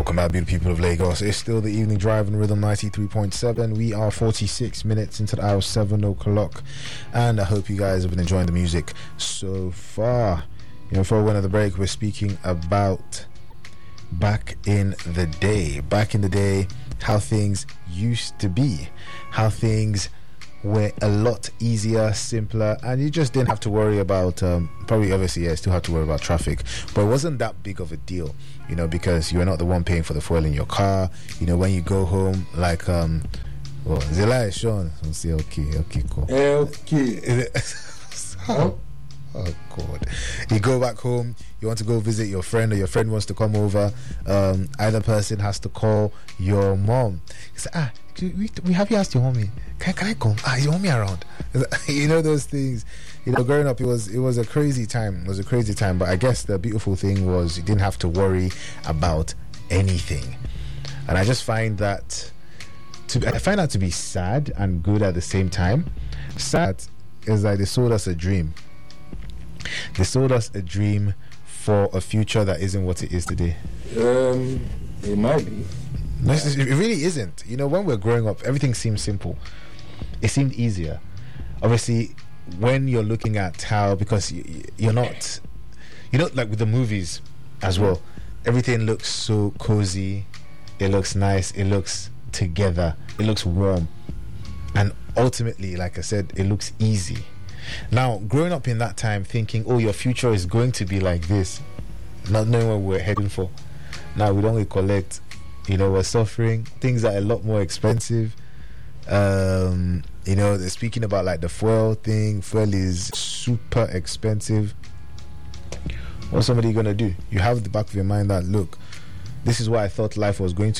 Welcome back, beautiful people of Lagos. It's still the evening drive on Rhythm 93.7. We are 46 minutes into the hour 7 o'clock, and I hope you guys have been enjoying the music so far. You know, before we went on the break, we're speaking about back in the day, how things used to be, how things were a lot easier, simpler, and you just didn't have to worry about still have to worry about traffic, but it wasn't that big of a deal, you know, because you're not the one paying for the fuel in your car. You know, when you go home, like Zela is Sean, say okay, cool. Okay. Oh God! You go back home. You want to go visit your friend, or your friend wants to come over. Either person has to call your mom. Say, we have you asked your mommy. Can I come? Is your mommy around? You know those things. You know, growing up, it was a crazy time. It was a crazy time. But I guess the beautiful thing was you didn't have to worry about anything. And I just find that to be sad and good at the same time. Sad is like they sold us a dream. They sold us a dream for a future that isn't what it is today. It might be. No, it really isn't. You know, when we're growing up, everything seemed simple. It seemed easier. Obviously, when you're looking at how, because you're not, you know, like with the movies as well, everything looks so cozy. It looks nice. It looks together. It looks warm. And ultimately, like I said, it looks easy. Now, growing up in that time, thinking, oh, your future is going to be like this, not knowing what we're heading for. Now, we don't collect, you know, we're suffering. Things are a lot more expensive. You know, they're speaking about like the fuel thing. Fuel is super expensive. What's somebody going to do? You have the back of your mind that, look, this is what I thought life was going to